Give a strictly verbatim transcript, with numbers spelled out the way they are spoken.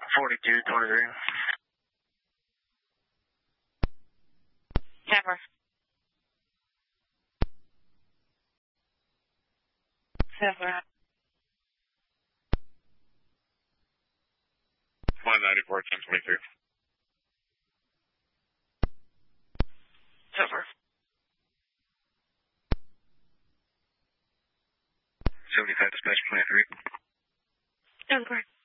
forty-two twenty-three. Never. Never. one ninety-four ten twenty-three. Never. seventy-five dispatch twenty-three. Never.